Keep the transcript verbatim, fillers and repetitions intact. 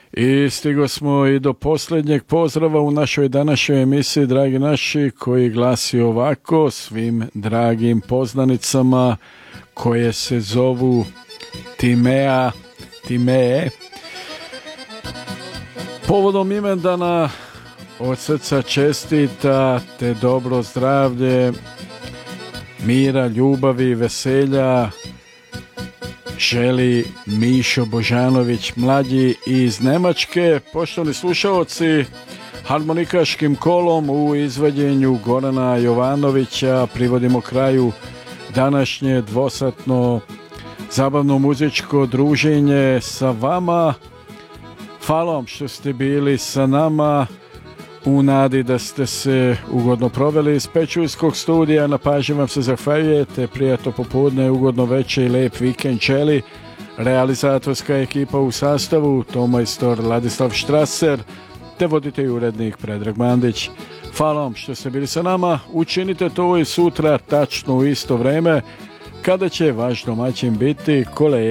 I stigo smo i do posljednjeg pozdrava u našoj današnjoj emisiji, dragi naši, koji glasi ovako: svim dragim poznanicama koje se zovu Timea, Timee. Povodom imendana od srca čestita te dobro zdravlje, mira, ljubavi, veselja želi Mišo Božanović mlađi iz Nemačke. Poštovani slušaoci, harmonikaškim kolom u izvođenju Gorana Jovanovića privodimo kraju današnje dvosatno zabavno muzičko druženje sa vama. Hvala vam što ste bili sa nama, u nadi da ste se ugodno proveli iz Pečuljskog studija. Na pažnji vam se zahvaljujete, prijatno popodne, ugodno večer i lep vikend želi realizatorska ekipa u sastavu tomajstor Ladislav Štraser te voditelj i urednik Predrag Mandić. Hvala vam što ste bili sa nama, učinite to i sutra tačno u isto vreme kada će vaš domaćin biti kolega